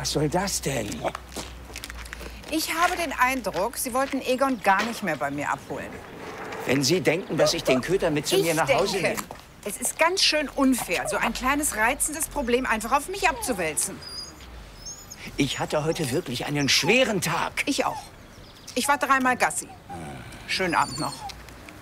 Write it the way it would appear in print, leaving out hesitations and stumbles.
Was soll das denn? Ich habe den Eindruck, Sie wollten Egon gar nicht mehr bei mir abholen. Wenn Sie denken, dass ich den Köter mit zu mir nach Hause nehme. Es ist ganz schön unfair, so ein kleines reizendes Problem einfach auf mich abzuwälzen. Ich hatte heute wirklich einen schweren Tag. Ich auch. Ich war 3-mal Gassi. Schönen Abend noch.